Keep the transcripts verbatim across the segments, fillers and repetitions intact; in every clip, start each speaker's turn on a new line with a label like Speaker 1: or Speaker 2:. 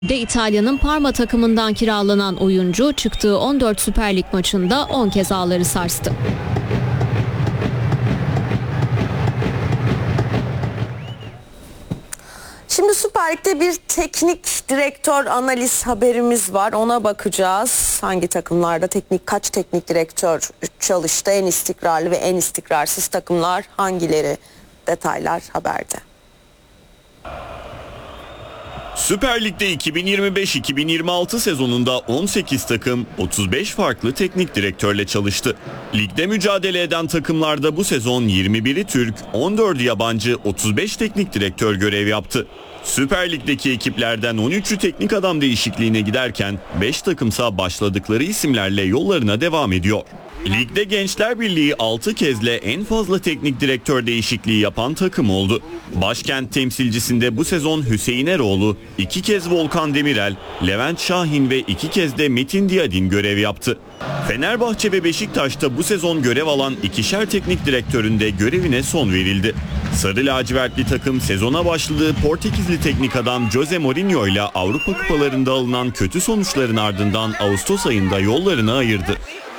Speaker 1: De İtalya'nın Parma takımından kiralanan oyuncu çıktığı on dört Süper Lig maçında on kez ağları sarstı.
Speaker 2: Şimdi Süper Lig'de bir teknik direktör analiz haberimiz var. Ona bakacağız. Hangi takımlarda teknik kaç teknik direktör çalıştı? En istikrarlı ve en istikrarsız takımlar hangileri? Detaylar haberde.
Speaker 3: Süper Lig'de iki bin yirmi beş iki bin yirmi altı sezonunda on sekiz takım otuz beş farklı teknik direktörle çalıştı. Ligde mücadele eden takımlarda bu sezon yirmi biri Türk, on dördü yabancı, otuz beş teknik direktör görev yaptı. Süper Lig'deki ekiplerden on üçü teknik adam değişikliğine giderken beş takımsa başladıkları isimlerle yollarına devam ediyor. Ligde Gençler Birliği altı kezle en fazla teknik direktör değişikliği yapan takım oldu. Başkent temsilcisinde bu sezon Hüseyin Eroğlu, iki kez Volkan Demirel, Levent Şahin ve iki kez de Metin Diyadin görev yaptı. Fenerbahçe ve Beşiktaş'ta bu sezon görev alan ikişer teknik direktörün de görevine son verildi. Sarı lacivertli takım sezona başladığı Portekizli teknik adam Jose Mourinho ile Avrupa kupalarında alınan kötü sonuçların ardından Ağustos ayında yollarını ayırdı.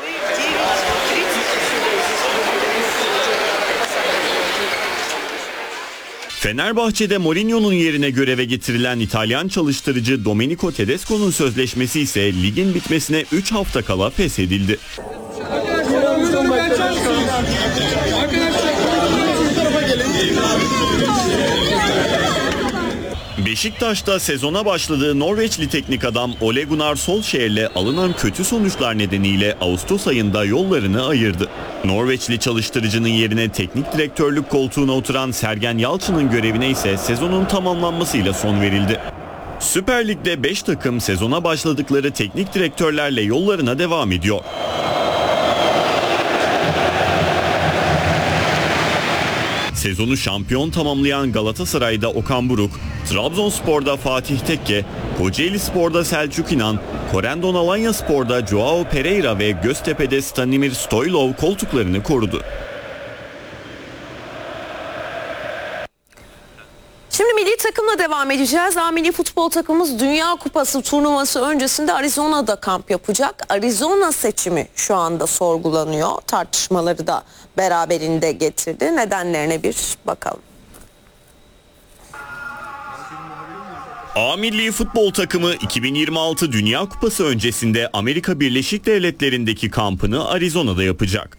Speaker 3: Fenerbahçe'de Mourinho'nun yerine göreve getirilen İtalyan çalıştırıcı Domenico Tedesco'nun sözleşmesi ise ligin bitmesine üç hafta kala feshedildi. Beşiktaş'ta sezona başladığı Norveçli teknik adam Ole Gunnar Solskjaer'le alınan kötü sonuçlar nedeniyle Ağustos ayında yollarını ayırdı. Norveçli çalıştırıcının yerine teknik direktörlük koltuğuna oturan Sergen Yalçın'ın görevine ise sezonun tamamlanmasıyla son verildi. Süper Lig'de beş takım sezona başladıkları teknik direktörlerle yollarına devam ediyor. Sezonu şampiyon tamamlayan Galatasaray'da Okan Buruk, Trabzonspor'da Fatih Tekke, Kocaelispor'da Selçuk İnan, Corendon Alanyaspor'da Joao Pereira ve Göztepe'de Stanimir Stoylov koltuklarını korudu.
Speaker 2: Şimdi milli takımla devam edeceğiz. A milli futbol takımımız Dünya Kupası turnuvası öncesinde Arizona'da kamp yapacak. Arizona seçimi şu anda sorgulanıyor. Tartışmaları da beraberinde getirdi. Nedenlerine bir bakalım.
Speaker 3: A milli futbol takımı iki bin yirmi altı Dünya Kupası öncesinde Amerika Birleşik Devletleri'ndeki kampını Arizona'da yapacak.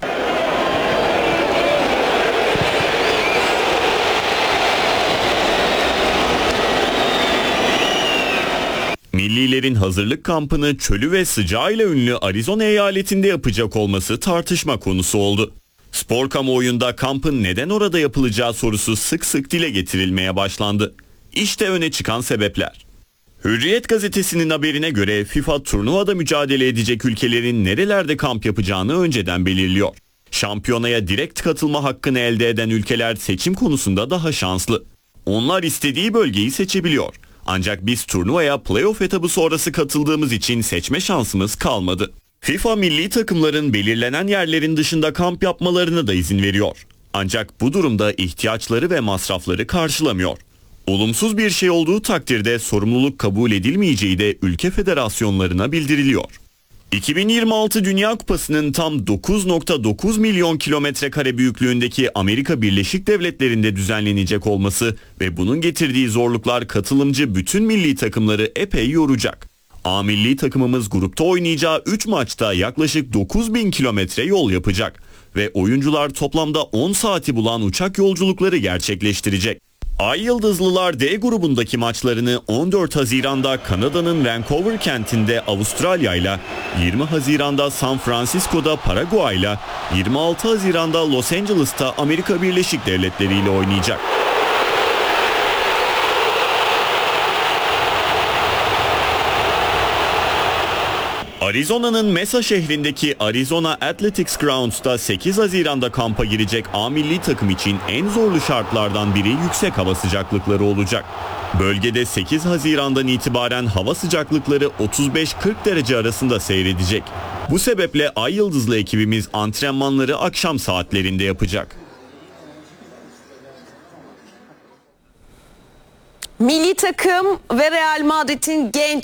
Speaker 3: Millilerin hazırlık kampını çölü ve sıcağıyla ünlü Arizona eyaletinde yapacak olması tartışma konusu oldu. Spor kamuoyunda kampın neden orada yapılacağı sorusu sık sık dile getirilmeye başlandı. İşte öne çıkan sebepler. Hürriyet gazetesinin haberine göre FIFA turnuvada mücadele edecek ülkelerin nerelerde kamp yapacağını önceden belirliyor. Şampiyonaya direkt katılma hakkını elde eden ülkeler seçim konusunda daha şanslı. Onlar istediği bölgeyi seçebiliyor. Ancak biz turnuvaya playoff etabı sonrası katıldığımız için seçme şansımız kalmadı. FIFA milli takımların belirlenen yerlerin dışında kamp yapmalarına da izin veriyor. Ancak bu durumda ihtiyaçları ve masrafları karşılamıyor. Olumsuz bir şey olduğu takdirde sorumluluk kabul edilmeyeceği de ülke federasyonlarına bildiriliyor. iki bin yirmi altı Dünya Kupası'nın tam dokuz nokta dokuz milyon kilometre kare büyüklüğündeki Amerika Birleşik Devletleri'nde düzenlenecek olması ve bunun getirdiği zorluklar katılımcı bütün milli takımları epey yoracak. A milli takımımız grupta oynayacağı üç maçta yaklaşık dokuz bin kilometre yol yapacak ve oyuncular toplamda on saati bulan uçak yolculukları gerçekleştirecek. Ay Yıldızlılar D grubundaki maçlarını on dört Haziran'da Kanada'nın Vancouver kentinde Avustralya'yla, yirmi Haziran'da San Francisco'da Paraguay'la, yirmi altı Haziran'da Los Angeles'ta Amerika Birleşik Devletleri ile oynayacak. Arizona'nın Mesa şehrindeki Arizona Athletics Grounds'ta sekiz Haziran'da kampa girecek A milli takım için en zorlu şartlardan biri yüksek hava sıcaklıkları olacak. Bölgede sekiz Haziran'dan itibaren hava sıcaklıkları otuz beş kırk derece arasında seyredecek. Bu sebeple Ay Yıldızlı ekibimiz antrenmanları akşam saatlerinde yapacak.
Speaker 2: Milli takım ve Real Madrid'in genç